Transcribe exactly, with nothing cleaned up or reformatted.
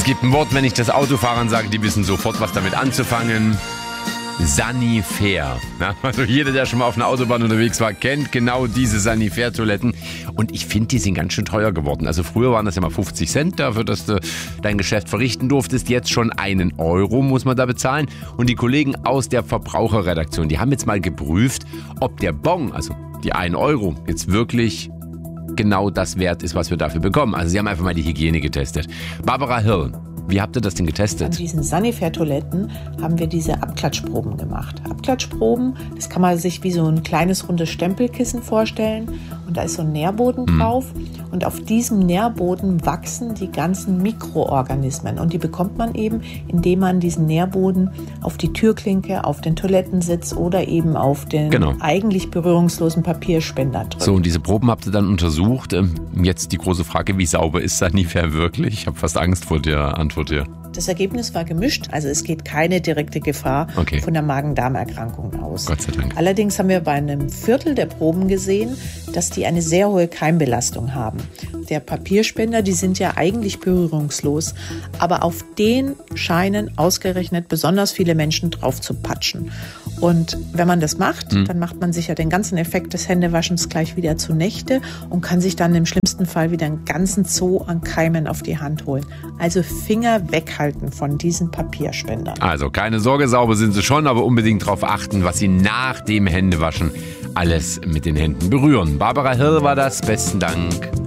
Es gibt ein Wort, wenn ich das Autofahrern sage, die wissen sofort, was damit anzufangen. Sanifair. Ja, also jeder, der schon mal auf einer Autobahn unterwegs war, kennt genau diese Sanifair-Toiletten. Und ich finde, die sind ganz schön teuer geworden. Also früher waren das ja mal fünfzig Cent dafür, dass du dein Geschäft verrichten durftest. Jetzt schon einen Euro muss man da bezahlen. Und die Kollegen aus der Verbraucherredaktion, die haben jetzt mal geprüft, ob der Bon, also die einen Euro, jetzt wirklich genau das wert ist, was wir dafür bekommen. Also sie haben einfach mal die Hygiene getestet. Barbara Hill, wie habt ihr das denn getestet? An diesen Sanifair-Toiletten haben wir diese Abklatschproben gemacht. Abklatschproben, das kann man sich wie so ein kleines rundes Stempelkissen vorstellen. Und da ist so ein Nährboden Mhm. drauf. Und auf diesem Nährboden wachsen die ganzen Mikroorganismen. Und die bekommt man eben, indem man diesen Nährboden auf die Türklinke, auf den Toilettensitz oder eben auf den Genau. eigentlich berührungslosen Papierspender drückt. So, und diese Proben habt ihr dann untersucht. Ähm, Jetzt die große Frage, wie sauber ist Sanifair wirklich? Ich habe fast Angst vor der Antwort hier. Das Ergebnis war gemischt, also es geht keine direkte Gefahr Okay. von der Magen-Darm-Erkrankung aus. Gott sei Dank. Allerdings haben wir bei einem Viertel der Proben gesehen, dass die eine sehr hohe Keimbelastung haben. Der Papierspender, die sind ja eigentlich berührungslos, aber auf den scheinen ausgerechnet besonders viele Menschen drauf zu patschen. Und wenn man das macht, Mhm. dann macht man sich ja den ganzen Effekt des Händewaschens gleich wieder zunichte und kann sich dann im schlimmsten Fall wieder einen ganzen Zoo an Keimen auf die Hand holen. Also Finger weghalten von diesen Papierspendern. Also keine Sorge, sauber sind sie schon, aber unbedingt darauf achten, was sie nach dem Händewaschen alles mit den Händen berühren. Barbara Hill war das. Besten Dank.